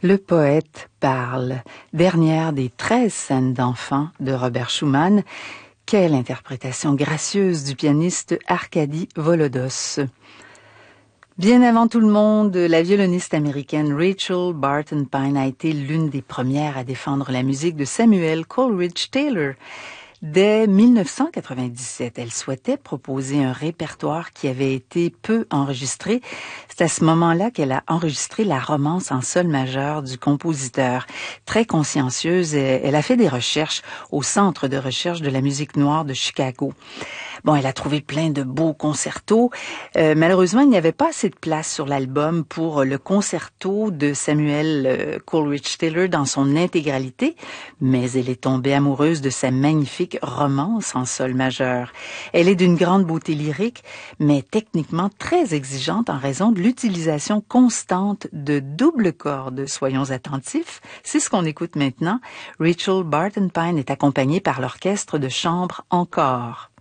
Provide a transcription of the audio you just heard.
Le poète parle, dernière des 13 scènes d'enfants de Robert Schumann. Quelle interprétation gracieuse du pianiste Arkady Volodos. Bien avant tout le monde, la violoniste américaine Rachel Barton Pine a été l'une des premières à défendre la musique de Samuel Coleridge Taylor. Dès 1997, elle souhaitait proposer un répertoire qui avait été peu enregistré. C'est à ce moment-là qu'elle a enregistré la romance en sol majeur du compositeur. Très consciencieuse, elle a fait des recherches au Centre de recherche de la musique noire de Chicago. Bon, elle a trouvé plein de beaux concertos. Malheureusement, il n'y avait pas assez de place sur l'album pour le concerto de Samuel Coleridge Taylor dans son intégralité, mais elle est tombée amoureuse de sa magnifique romance en sol majeur. Elle est d'une grande beauté lyrique, mais techniquement très exigeante en raison de l'utilisation constante de doubles cordes. Soyons attentifs, c'est ce qu'on écoute maintenant. Rachel Barton Pine est accompagnée par l'orchestre de chambre Encore.